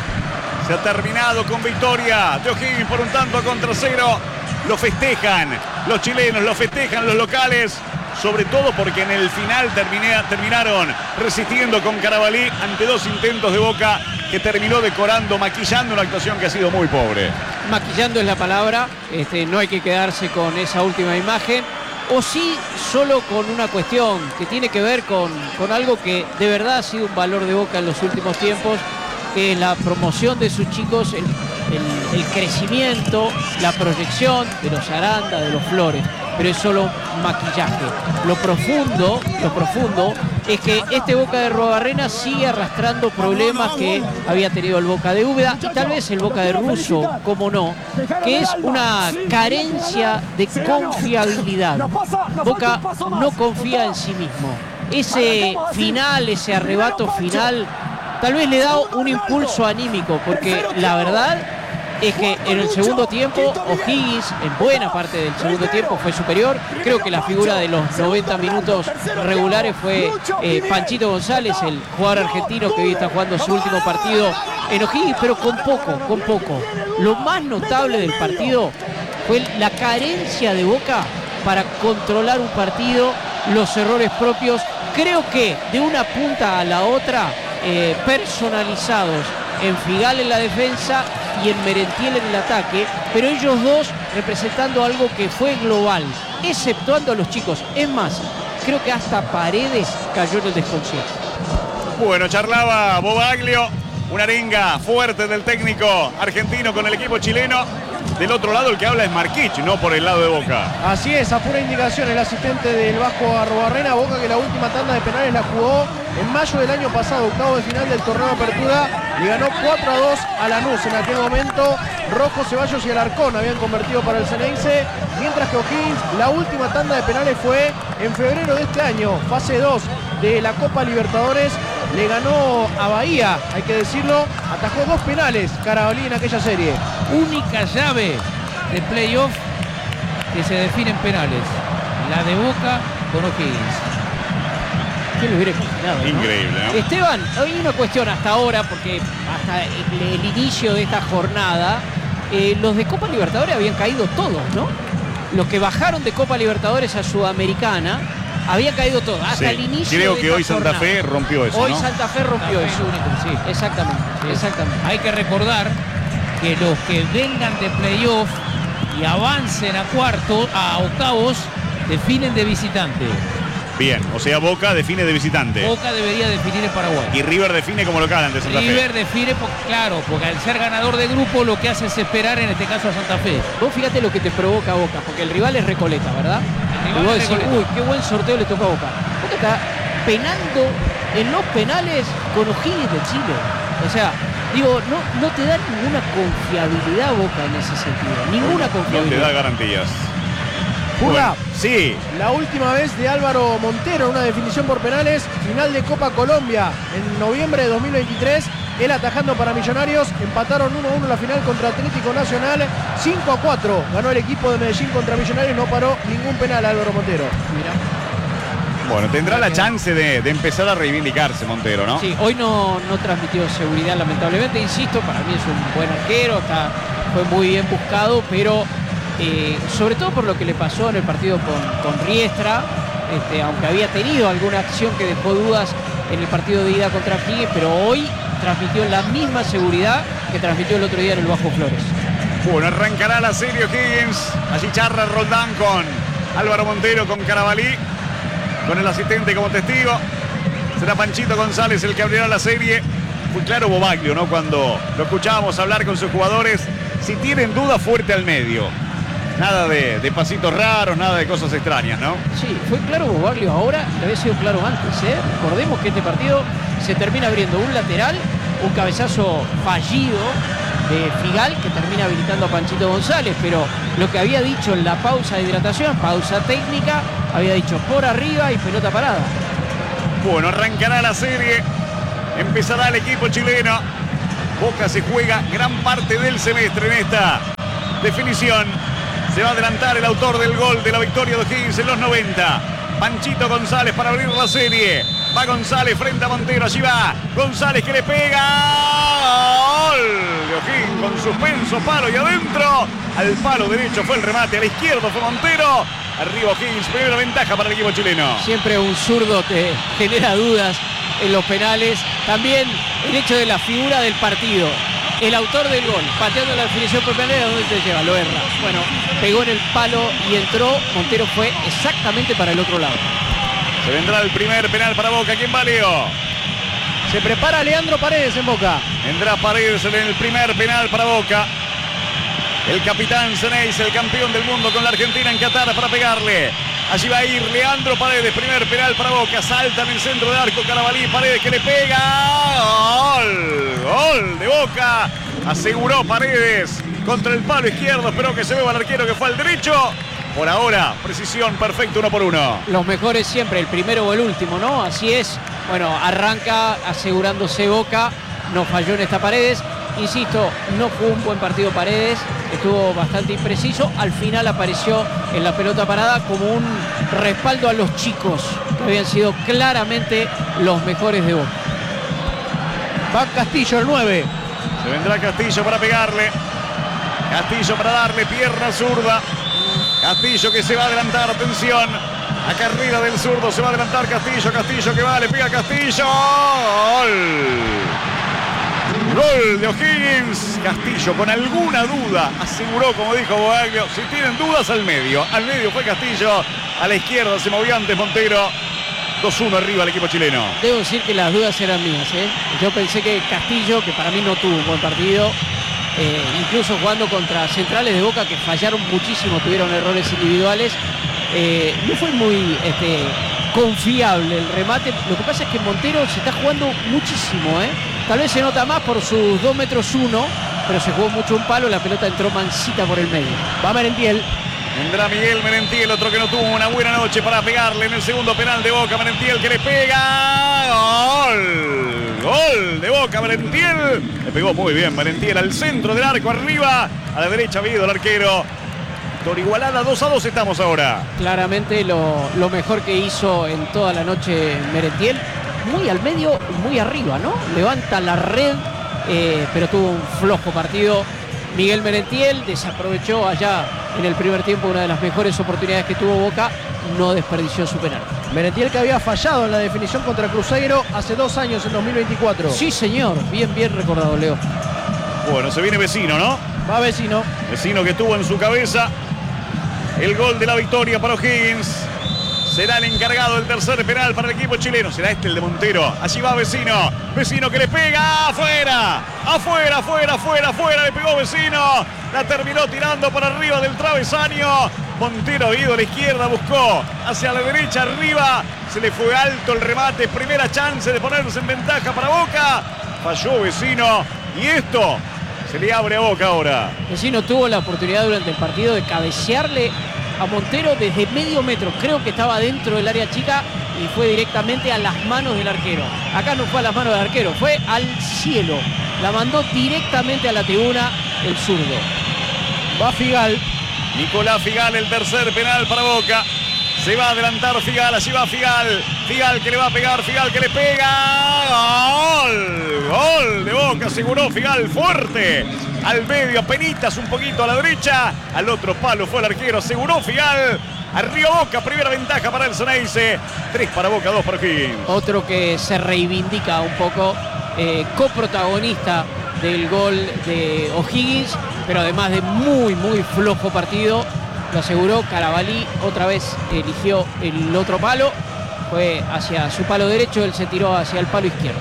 Se ha terminado con victoria de O'Higgins por un tanto contra cero. Lo festejan los chilenos, lo festejan los locales. Sobre todo porque en el final terminé, terminaron resistiendo con Carabalí ante dos intentos de Boca que terminó decorando, maquillando una actuación que ha sido muy pobre.
Maquillando es la palabra. Este, no hay que quedarse con esa última imagen. O sí, solo con una cuestión que tiene que ver con, con algo que de verdad ha sido un valor de Boca en los últimos tiempos, que es la promoción de sus chicos, el, el, el crecimiento, la proyección de los Aranda, de los Flores. Pero es solo maquillaje. Lo profundo, lo profundo es que este Boca de Robarrena sigue arrastrando problemas que había tenido el Boca de Úbeda y tal vez el Boca de Russo, como no, que es una carencia de confiabilidad. Boca no confía en sí mismo. Ese final, ese arrebato final, tal vez le da un impulso anímico, porque la verdad es que en el segundo tiempo O'Higgins en buena parte del segundo tiempo fue superior. Creo que la figura de los noventa minutos regulares fue eh, Panchito González, el jugador argentino que hoy está jugando su último partido en O'Higgins, pero con poco, con poco. Lo más notable del partido fue la carencia de Boca para controlar un partido, los errores propios, creo que de una punta a la otra, eh, personalizados en Figal en la defensa y en Merentiel en el ataque, pero ellos dos representando algo que fue global, exceptuando a los chicos. Es más, creo que hasta Paredes cayó en el desconcierto.
Bueno, charlaba Bobaglio, una arenga fuerte del técnico argentino con el equipo chileno. Del otro lado el que habla es Marquich, no por el lado de Boca.
Así es, a pura indicación el asistente del Vasco Arrobarrena. Boca que la última tanda de penales la jugó en mayo del año pasado, octavo de final del torneo de apertura. Le ganó cuatro a dos a Lanús. En aquel momento Rojo, Ceballos y Alarcón habían convertido para el Ceneice, mientras que O'Higgins la última tanda de penales fue en febrero de este año, fase dos de la Copa Libertadores. Le ganó a Bahía, hay que decirlo, atajó dos penales Carabalí en aquella serie.
Única llave de playoff que se define en penales, la de Boca con O'Higgins.
¿Quién lo hubiera imaginado, no?
Increíble, ¿no?
Esteban, hay una cuestión hasta ahora, porque hasta el, el inicio de esta jornada, eh, los de Copa Libertadores habían caído todos, ¿no? Los que bajaron de Copa Libertadores a Sudamericana había caído todo, hasta
Sí,
el inicio
creo
de
que
esta
hoy Santa
jornada.
Fe rompió eso,
Hoy
¿no?
Santa Fe rompió
Santa
eso.
Fe único, sí.
Exactamente,
Sí.
exactamente.
Hay que recordar que los que vengan de playoff y avancen a cuartos, a octavos, definen de visitante.
Bien, o sea, Boca define de visitante.
Boca debería definir en Paraguay.
Y River define como local ante Santa Fe.
River define, porque, claro, porque al ser ganador de grupo lo que hace es esperar, en este caso a Santa Fe.
Vos fíjate lo que te provoca Boca, porque el rival es Recoleta, ¿verdad?
El rival
y vos
es
decís,
Recoleta.
uy, qué buen sorteo le tocó a Boca. Boca está penando en los penales con O'Higgins de Chile. O sea, digo, no, no te da ninguna confiabilidad Boca en ese sentido. Ninguna
No te
confiabilidad.
da garantías.
Jurga,
Bueno, sí,
la última vez de Álvaro Montero en una definición por penales, final de Copa Colombia en noviembre de dos mil veintitrés. Él atajando para Millonarios, empataron uno a uno la final contra Atlético Nacional, cinco a cuatro ganó el equipo de Medellín contra Millonarios, no paró ningún penal Álvaro Montero.
Mirá.
bueno, tendrá la chance de, de empezar a reivindicarse Montero, ¿no?
Sí, hoy no, no transmitió seguridad, lamentablemente. Insisto, para mí es un buen arquero, está fue muy bien buscado, pero eh, sobre todo por lo que le pasó en el partido con, con Riestra, este, aunque había tenido alguna acción que dejó dudas en el partido de ida contra Higgins, pero hoy transmitió la misma seguridad que transmitió el otro día en el Bajo Flores.
Bueno, arrancará la serie Higgins. Allí charla Roldán con Álvaro Montero, con Carabalí, con el asistente como testigo. Será Panchito González el que abrirá la serie. Fue claro Bobaglio, ¿no? Cuando lo escuchábamos hablar con sus jugadores. Si tienen duda, fuerte al medio. Nada de, de pasitos raros, nada de cosas extrañas, ¿no?
Sí, fue claro Bobaglio ahora, que había sido claro antes, ¿eh? Recordemos que este partido se termina abriendo un lateral, un cabezazo fallido de Figal que termina habilitando a Panchito González, pero lo que había dicho en la pausa de hidratación, pausa técnica, había dicho por arriba y pelota parada.
Bueno, arrancará la serie, empezará el equipo chileno. Boca se juega gran parte del semestre en esta definición. Se va a adelantar el autor del gol de la victoria de O'Higgins en los noventa. Panchito González para abrir la serie. Va González frente a Montero. Allí va González que le pega. Gol de O'Higgins con suspenso, palo y adentro. Al palo derecho fue el remate. A la izquierda fue Montero. Arriba O'Higgins, primera ventaja para el equipo chileno.
Siempre un zurdo te genera dudas en los penales. También el hecho de la figura del partido. El autor del gol, pateando la definición por penal, ¿a dónde te lleva? Lo erra. Bueno, pegó en el palo y entró. Montero fue exactamente para el otro lado.
Se vendrá el primer penal para Boca. ¿Quién va, Leo?
Se prepara Leandro Paredes en Boca.
Vendrá Paredes en el primer penal para Boca. El capitán Ceneice, el campeón del mundo con la Argentina en Qatar, para pegarle. Allí va a ir Leandro Paredes, primer penal para Boca. Salta en el centro de arco Carabalí, Paredes que le pega. Gol, gol de Boca. Aseguró Paredes contra el palo izquierdo. Esperó que se vea al arquero que fue al derecho. Por ahora, precisión perfecta, uno por uno.
Los mejores siempre, el primero o el último, ¿no? Así es. Bueno, arranca asegurándose Boca. No falló en esta Paredes. Insisto, no fue un buen partido Paredes, estuvo bastante impreciso. Al final apareció en la pelota parada como un respaldo a los chicos, que habían sido claramente los mejores de Boca.
Va Castillo, el nueve.
Se vendrá Castillo para pegarle. Castillo para darle pierna zurda. Castillo que se va a adelantar, atención. A carrera del zurdo se va a adelantar Castillo. Castillo que va, le pega Castillo. Gol. Gol de O'Higgins. Castillo con alguna duda aseguró, como dijo Bobaglio, si tienen dudas al medio. Al medio fue Castillo, a la izquierda se movió antes Montero. dos uno arriba el equipo chileno.
Debo decir que las dudas eran mías, ¿eh? Yo pensé que Castillo, que para mí no tuvo un buen partido, eh, incluso jugando contra centrales de Boca que fallaron muchísimo, tuvieron errores individuales, eh, no fue muy este, confiable el remate. Lo que pasa es que Montero se está jugando muchísimo, ¿eh? Tal vez se nota más por sus dos metros uno, pero se jugó mucho un palo, la pelota entró mansita por el medio.
Va Merentiel.
Vendrá Miguel Merentiel, otro que no tuvo una buena noche para pegarle en el segundo penal de Boca. Merentiel que le pega. Gol. Gol de Boca, Merentiel. Le pegó muy bien Merentiel al centro del arco, arriba. A la derecha Vido, el arquero. Por igualada, dos a dos estamos ahora.
Claramente lo, lo mejor que hizo en toda la noche Merentiel. Muy al medio, muy arriba, ¿no? Levanta la red, eh, pero tuvo un flojo partido. Miguel Merentiel desaprovechó allá en el primer tiempo una de las mejores oportunidades que tuvo Boca. No desperdició su penal.
Merentiel que había fallado en la definición contra Cruzeiro hace dos años, en dos mil veinticuatro.
Sí, señor. Bien, bien recordado, Leo.
Bueno, se viene Vecino, ¿no?
Va Vecino.
Vecino que tuvo en su cabeza el gol de la victoria para O'Higgins. Será el encargado del tercer penal para el equipo chileno. Será este el de Montero. Allí va Vecino. Vecino que le pega. Afuera. Afuera, afuera, afuera, afuera. Le pegó Vecino. La terminó tirando por arriba del travesaño. Montero ha ido a la izquierda. Buscó hacia la derecha, arriba. Se le fue alto el remate. Primera chance de ponerse en ventaja para Boca. Falló Vecino. Y esto se le abre a Boca ahora.
Vecino tuvo la oportunidad durante el partido de cabecearle a Montero desde medio metro. Creo que estaba dentro del área chica y fue directamente a las manos del arquero. Acá no fue a las manos del arquero, fue al cielo. La mandó directamente a la tribuna el zurdo.
Va Figal.
Nicolás Figal, el tercer penal para Boca. Se va a adelantar Figal, allí va Figal. Figal que le va a pegar, Figal que le pega. ¡Gol! Gol de Boca, aseguró Figal fuerte. al medio, apenitas un poquito a la derecha. Al otro palo fue el arquero, aseguró Figal. Arriba Boca, primera ventaja para el Ceneice. Tres para Boca, dos para O'Higgins.
Otro que se reivindica un poco, eh, coprotagonista del gol de O'Higgins, pero además de muy, muy flojo partido. Lo aseguró Carabalí, otra vez eligió el otro palo. Fue hacia su palo derecho, él se tiró hacia el palo izquierdo.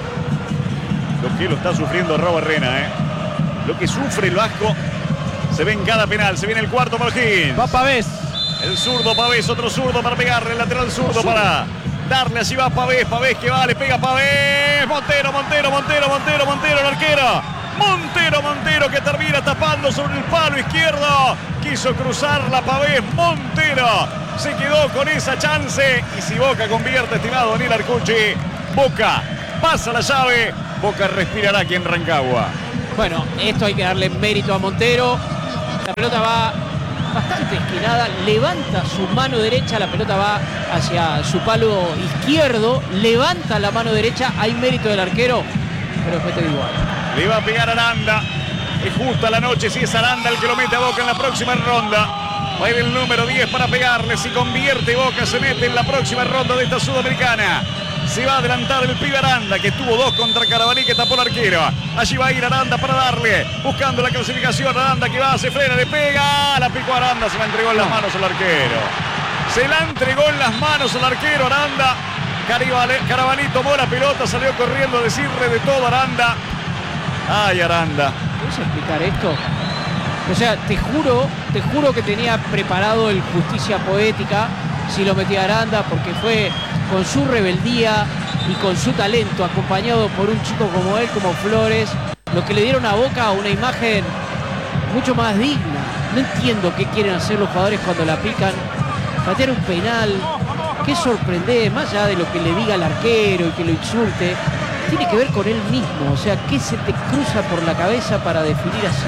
Lo que lo está sufriendo Raúl Arena, ¿eh? Lo que sufre el Vasco se ve en cada penal. Se viene el cuarto para O'Higgins.
Va Pavés.
El zurdo Pavés, otro zurdo para pegarle, el lateral zurdo para darle, así va Pavés, Pavés que va, le pega Pavés, Montero, Montero, Montero, Montero, Montero, el arquero, Montero, Montero que termina tapando sobre el palo izquierdo, quiso cruzar la Pavés, Montero se quedó con esa chance, y si Boca convierte, estimado Daniel Arcucci, Boca pasa la llave, Boca respirará aquí en Rancagua.
Bueno, esto hay que darle mérito a Montero, la pelota va bastante esquinada, levanta su mano derecha, la pelota va hacia su palo izquierdo, levanta la mano derecha, hay mérito del arquero, pero después te digo algo.
Le va a pegar Aranda, es justa la noche, si es Aranda el que lo mete a Boca en la próxima ronda. Va a ir el número diez para pegarle, si convierte Boca se mete en la próxima ronda de esta Sudamericana. Se va a adelantar el pibe Aranda, que tuvo dos contra Carabalí, que tapó el arquero. Allí va a ir Aranda para darle, buscando la clasificación. Aranda que va, se frena, le pega. La picó Aranda, se la entregó en las manos al arquero. Se la entregó en las manos al arquero Aranda. Carabalí tomó la pelota, salió corriendo a decirle de todo a Aranda. Ay, Aranda.
¿Puedes explicar esto? O sea, te juro, te juro que tenía preparado el Justicia Poética si lo metía Aranda, porque fue con su rebeldía y con su talento, acompañado por un chico como él, como Flores, lo que le dieron a Boca una imagen mucho más digna. No entiendo qué quieren hacer los jugadores cuando la pican. Patear un penal, qué sorprendente, más allá de lo que le diga al arquero y que lo insulte, tiene que ver con él mismo. O sea, ¿qué se te cruza por la cabeza para definir así?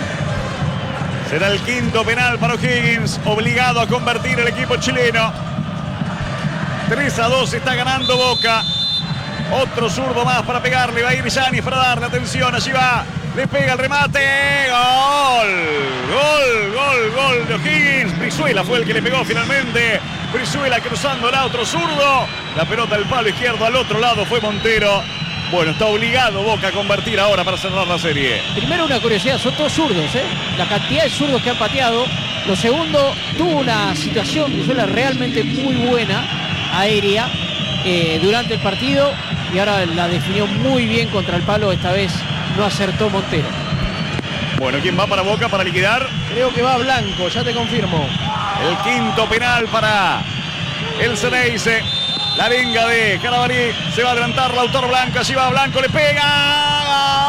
Será el quinto penal para O'Higgins, obligado a convertir el equipo chileno. tres a dos está ganando Boca. Otro zurdo más para pegarle. Va a ir Yanis para darle atención. Allí va. Le pega el remate. Gol. Gol, gol, gol de O'Higgins. Brizuela fue el que le pegó finalmente. Brizuela cruzando el otro zurdo. La pelota al palo izquierdo. Al otro lado fue Montero. Bueno, está obligado Boca a convertir ahora para cerrar la serie.
Primero una curiosidad. Son todos zurdos, ¿eh? La cantidad de zurdos que han pateado. Lo segundo, tuvo una situación Brizuela realmente muy buena aérea eh, durante el partido y ahora la definió muy bien contra el palo. Esta vez no acertó Montero.
Bueno, ¿quién va para Boca para liquidar?
Creo que va Blanco, ya te confirmo.
El quinto penal para el Ceneice. La venga de Carabalí. Se va a adelantar Lautaro Blanco. Allí va Blanco, le pega.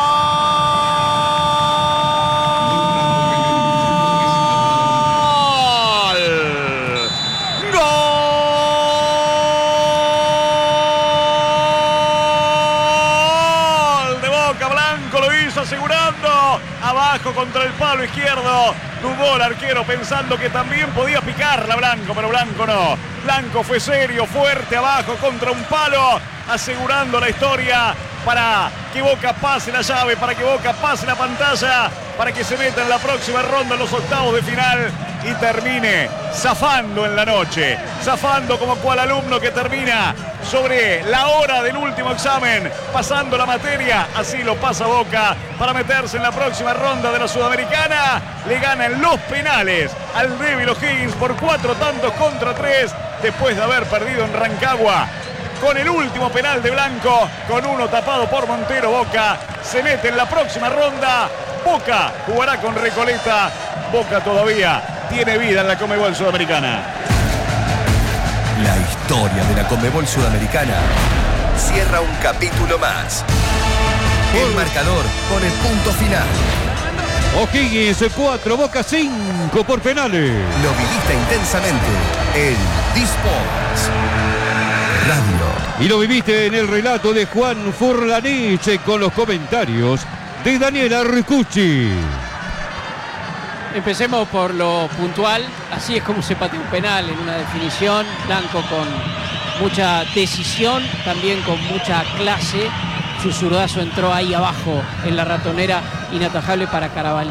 Asegurando, abajo contra el palo izquierdo, dudó el arquero pensando que también podía picarla Blanco, pero Blanco no. Blanco fue serio, fuerte, abajo contra un palo, asegurando la historia para que Boca pase la llave, para que Boca pase la pantalla, para que se meta en la próxima ronda, en los octavos de final, y termine zafando en la noche, zafando como cual alumno que termina sobre la hora del último examen, pasando la materia. Así lo pasa Boca para meterse en la próxima ronda de la Sudamericana. Le ganan los penales al débil O'Higgins por cuatro tantos contra tres, después de haber perdido en Rancagua. Con el último penal de Blanco, con uno tapado por Montero, Boca se mete en la próxima ronda. Boca jugará con Recoleta. Boca todavía tiene vida en la Conmebol Sudamericana.
La historia de la Conmebol Sudamericana cierra un capítulo más. El marcador con el punto final.
O'Higgins cuatro, Boca cinco por penales.
Lo viviste intensamente en D-Sports Radio.
Y lo viviste en el relato de Juan Furlanich con los comentarios de Daniel Arcucci.
Empecemos por lo puntual. Así es como se patea un penal en una definición. Blanco con mucha decisión, también con mucha clase. Su zurdazo entró ahí abajo en la ratonera, inatajable para Carabalí.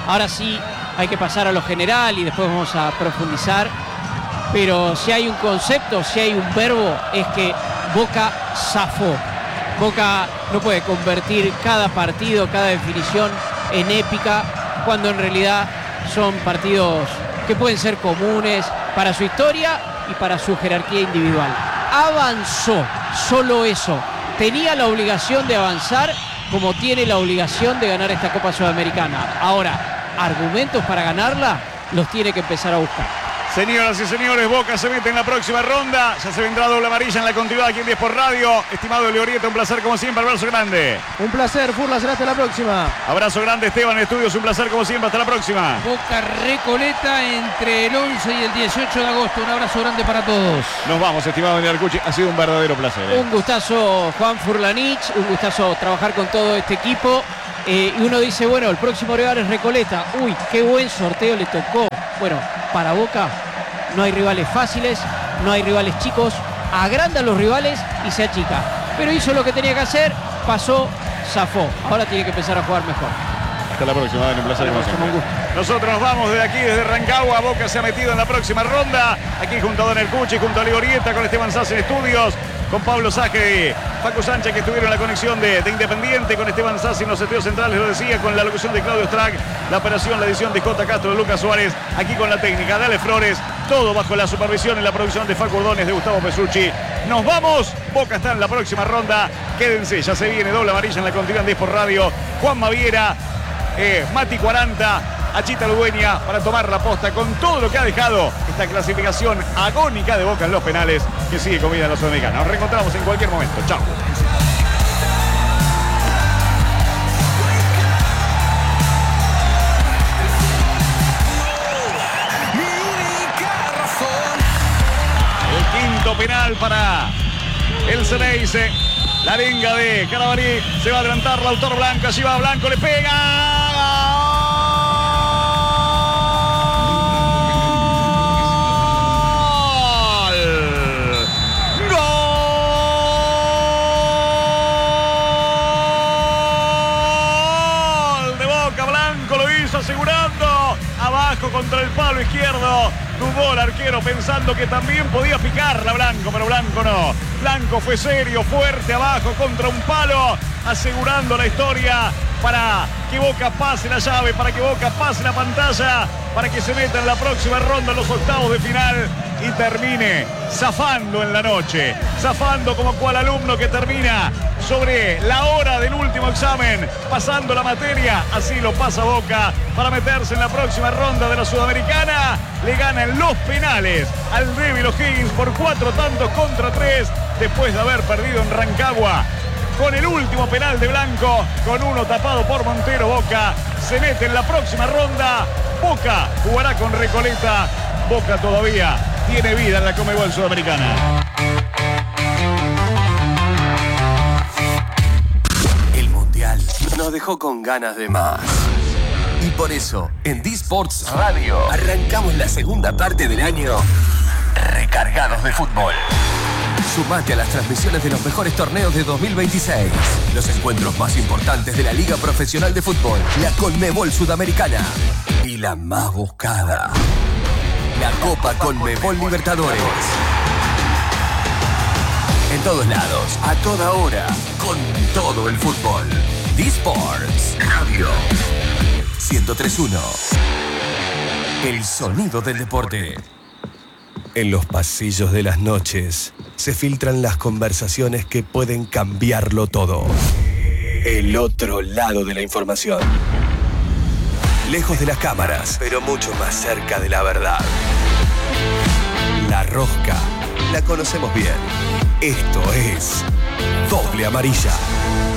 Ahora sí hay que pasar a lo general y después vamos a profundizar. Pero si hay un concepto, si hay un verbo, es que Boca zafó. Boca no puede convertir cada partido, cada definición en épica, cuando en realidad son partidos que pueden ser comunes para su historia y para su jerarquía individual. Avanzó, solo eso. Tenía la obligación de avanzar, como tiene la obligación de ganar esta Copa Sudamericana. Ahora, argumentos para ganarla los tiene que empezar a buscar.
Señoras y señores, Boca se mete en la próxima ronda. Ya se vendrá doble amarilla en la continuidad aquí en diez por Radio. Estimado Leorieta, un placer como siempre. Abrazo grande.
Un placer, Furla, será hasta la próxima.
Abrazo grande, Esteban Estudios. Un placer como siempre. Hasta la próxima.
Boca Recoleta entre el once y el dieciocho de agosto. Un abrazo grande para todos.
Nos vamos, estimado Daniel Arcucci. Ha sido un verdadero placer. ¿eh?
Un gustazo, Juan Furlanich. Un gustazo trabajar con todo este equipo. Eh, y uno dice, bueno, el próximo rival es Recoleta. Uy, qué buen sorteo le tocó. Bueno, para Boca no hay rivales fáciles, no hay rivales chicos. Agranda a los rivales y se achica. Pero hizo lo que tenía que hacer, pasó, zafó. Ahora tiene que empezar a jugar mejor.
Hasta la próxima, Dani, un placer. Nosotros nos vamos de aquí, desde Rancagua. Boca se ha metido en la próxima ronda. Aquí junto a Don Arcucci, junto a Leo Orieta, con Esteban Sass en estudios, con Pablo Saje, Paco Sánchez, que estuvieron en la conexión de, de Independiente, con Esteban Sass en los estudios centrales, lo decía, con la locución de Claudio Strack, la operación, la edición de J. Castro, de Lucas Suárez, aquí con la técnica de Ale Flores, todo bajo la supervisión y la producción de Facu Ordones, de Gustavo Pesucci. Nos vamos, Boca está en la próxima ronda, quédense, ya se viene doble amarilla en la continuidad de diez por Radio, Juan Maviera, eh, Mati cuarenta, Achita Ludueña, para tomar la posta con todo lo que ha dejado esta clasificación agónica de Boca en los penales, que sigue con vida en la Sudamericana. Nos reencontramos en cualquier momento. Chao. El quinto penal para el Ceneice. La arenga de Carabalí. Se va a adelantar Lautaro Blanco. Allí va Blanco, le pega. Asegurando, abajo contra el palo izquierdo, dudó el arquero pensando que también podía picarla Blanco, pero Blanco no. Blanco fue serio, fuerte, abajo contra un palo, asegurando la historia para que Boca pase la llave, para que Boca pase la pantalla, para que se meta en la próxima ronda, en los octavos de final, y termine zafando en la noche, zafando como cual alumno que termina sobre la hora del último examen, pasando la materia. Así lo pasa Boca para meterse en la próxima ronda de la Sudamericana. Le ganan los penales al débil O'Higgins por cuatro tantos contra tres, después de haber perdido en Rancagua con el último penal de Blanco, con uno tapado por Montero. Boca se mete en la próxima ronda. Boca jugará con Recoleta. Boca todavía tiene vida en la Conmebol Sudamericana.
El Mundial nos dejó con ganas de más. Y por eso, en D-Sports Radio, arrancamos la segunda parte del año recargados de fútbol. Sumate a las transmisiones de los mejores torneos de dos mil veintiséis. Los encuentros más importantes de la Liga Profesional de Fútbol, la Conmebol Sudamericana. Y la más buscada, la Copa Conmebol Libertadores. En todos lados, a toda hora, con todo el fútbol. D-Sports Radio ciento tres punto uno. El sonido del deporte. En los pasillos de las noches se filtran las conversaciones que pueden cambiarlo todo. El otro lado de la información. Lejos de las cámaras, pero mucho más cerca de la verdad. La rosca la conocemos bien. Esto es Doble Amarilla.